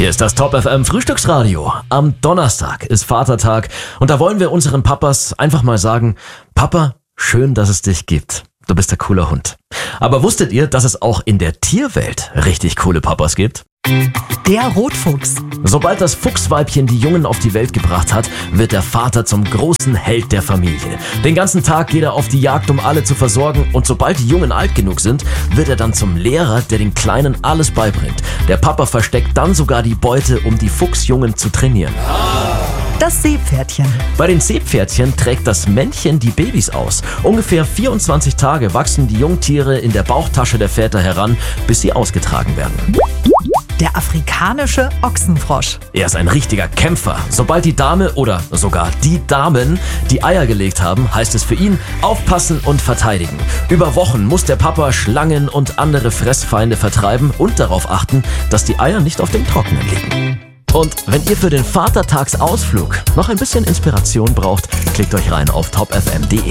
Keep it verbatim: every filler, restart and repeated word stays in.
Hier ist das Top F M Frühstücksradio. Am Donnerstag ist Vatertag und da wollen wir unseren Papas einfach mal sagen, Papa, schön, dass es dich gibt. Du bist der coole Hund. Aber wusstet ihr, dass es auch in der Tierwelt richtig coole Papas gibt? Der Rotfuchs. Sobald das Fuchsweibchen die Jungen auf die Welt gebracht hat, wird der Vater zum großen Held der Familie. Den ganzen Tag geht er auf die Jagd, um alle zu versorgen, und sobald die Jungen alt genug sind, wird er dann zum Lehrer, der den Kleinen alles beibringt. Der Papa versteckt dann sogar die Beute, um die Fuchsjungen zu trainieren. Das Seepferdchen. Bei den Seepferdchen trägt das Männchen die Babys aus. Ungefähr vierundzwanzig Tage wachsen die Jungtiere in der Bauchtasche der Väter heran, bis sie ausgetragen werden. Der afrikanische Ochsenfrosch. Er ist ein richtiger Kämpfer. Sobald die Dame oder sogar die Damen die Eier gelegt haben, heißt es für ihn aufpassen und verteidigen. Über Wochen muss der Papa Schlangen und andere Fressfeinde vertreiben und darauf achten, dass die Eier nicht auf dem Trockenen liegen. Und wenn ihr für den Vatertagsausflug noch ein bisschen Inspiration braucht, klickt euch rein auf top f m punkt d e.